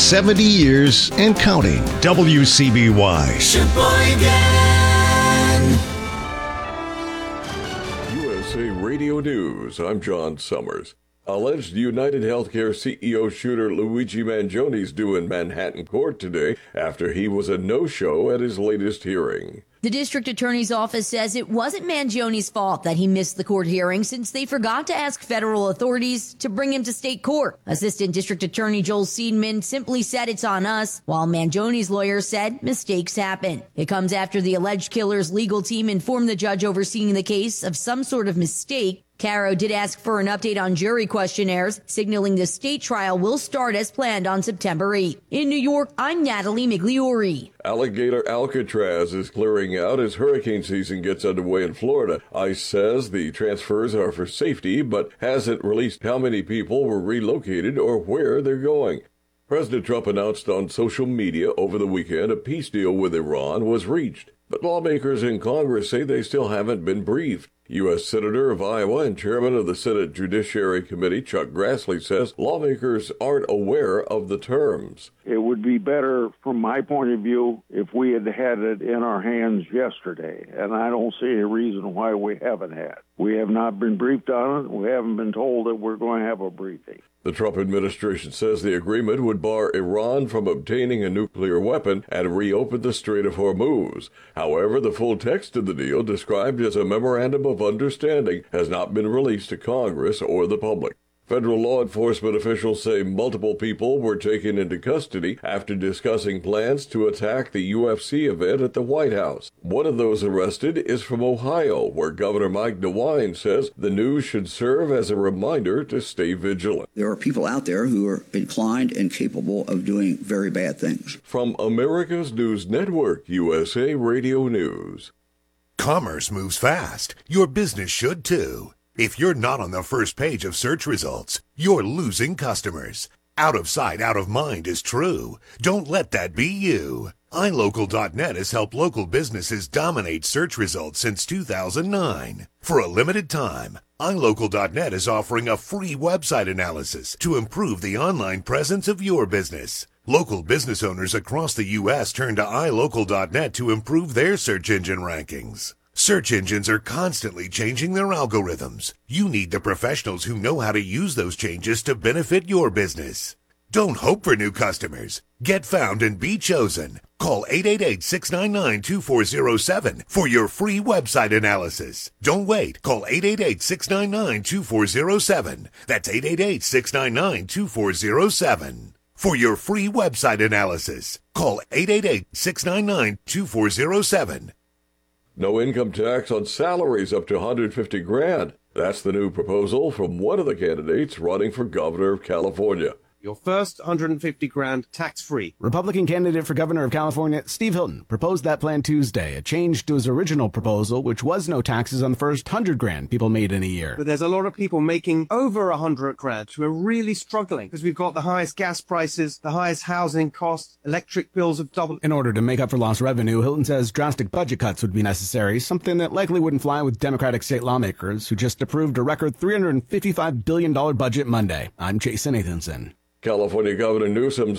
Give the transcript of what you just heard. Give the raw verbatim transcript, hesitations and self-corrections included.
seventy years and counting. W C B Y. U S A Radio News, I'm John Summers. Alleged United Healthcare C E O shooter Luigi Mangioni's due in Manhattan court today after he was a no-show at his latest hearing. The district attorney's office says it wasn't Mangioni's fault that he missed the court hearing since they forgot to ask federal authorities to bring him to state court. Assistant District Attorney Joel Seidman simply said it's on us, while Mangioni's lawyer said mistakes happen. It comes after the alleged killer's legal team informed the judge overseeing the case of some sort of mistake. Caro did ask for an update on jury questionnaires, signaling the state trial will start as planned on September eighth. In New York, I'm Natalie Migliori. Alligator Alcatraz is clearing out as hurricane season gets underway in Florida. ICE says the transfers are for safety, but hasn't released how many people were relocated or where they're going. President Trump announced on social media over the weekend a peace deal with Iran was reached, but lawmakers in Congress say they still haven't been briefed. U S Senator of Iowa and Chairman of the Senate Judiciary Committee, Chuck Grassley, says lawmakers aren't aware of the terms. It would be better, from my point of view, if we had had it in our hands yesterday, and I don't see a reason why we haven't had. We have not been briefed on it. We haven't been told that we're going to have a briefing. The Trump administration says the agreement would bar Iran from obtaining a nuclear weapon and reopen the Strait of Hormuz. However, the full text of the deal, described as a memorandum of understanding, has not been released to Congress or the public. Federal law enforcement officials say multiple people were taken into custody after discussing plans to attack the U F C event at the White House. One of those arrested is from Ohio, where Governor Mike DeWine says the news should serve as a reminder to stay vigilant. There are people out there who are inclined and capable of doing very bad things. From America's News Network, U S A Radio News. Commerce moves fast. Your business should too. If you're not on the first page of search results, you're losing customers. Out of sight, out of mind is true. Don't let that be you. i local dot net has helped local businesses dominate search results since two thousand nine. For a limited time, i local dot net is offering a free website analysis to improve the online presence of your business. Local business owners across the U S turn to i local dot net to improve their search engine rankings. Search engines are constantly changing their algorithms. You need the professionals who know how to use those changes to benefit your business. Don't hope for new customers. Get found and be chosen. Call eight eight eight, six nine nine, two four zero seven for your free website analysis. Don't wait. Call eight eight eight, six nine nine, two four zero seven. That's eight eight eight, six nine nine, two four zero seven. For your free website analysis, call eight eight eight, six nine nine, two four zero seven. No income tax on salaries up to one hundred fifty grand. That's the new proposal from one of the candidates running for governor of California. Your first one hundred fifty grand tax-free. Republican candidate for governor of California, Steve Hilton, proposed that plan Tuesday, a change to his original proposal, which was no taxes on the first one hundred grand people made in a year. But there's a lot of people making over one hundred grand who are really struggling because we've got the highest gas prices, the highest housing costs, electric bills have doubled. In order to make up for lost revenue, Hilton says drastic budget cuts would be necessary, something that likely wouldn't fly with Democratic state lawmakers who just approved a record three hundred fifty-five billion dollars budget Monday. I'm Jason Nathanson. California Governor Newsom